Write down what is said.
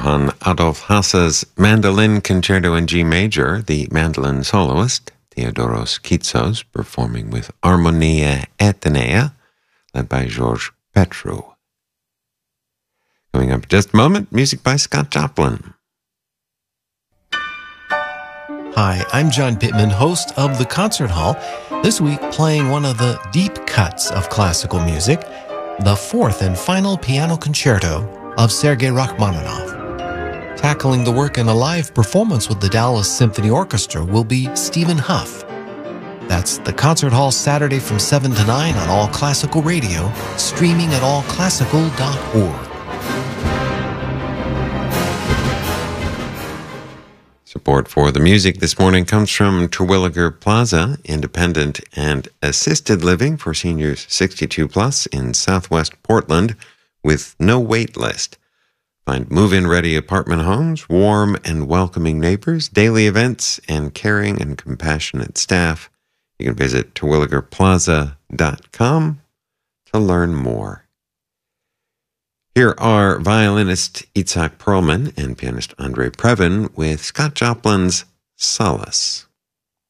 Johann Adolf Hasse's Mandolin Concerto in G Major, the mandolin soloist, Theodoros Kitsos, performing with Armonia Atenea, led by George Petru. Coming up in just a moment, music by Scott Joplin. Hi, I'm John Pittman, host of The Concert Hall, this week playing one of the deep cuts of classical music, the fourth and final piano concerto of Sergei Rachmaninoff. Tackling the work in a live performance with the Dallas Symphony Orchestra will be Stephen Huff. That's The Concert Hall Saturday from 7 to 9 on All Classical Radio, streaming at allclassical.org. Support for the music this morning comes from Terwilliger Plaza, independent and assisted living for seniors 62 plus in Southwest Portland with no wait list. Find move-in ready apartment homes, warm and welcoming neighbors, daily events, and caring and compassionate staff. You can visit terwilligerplaza.com to learn more. Here are violinist Itzhak Perlman and pianist Andre Previn with Scott Joplin's Solace.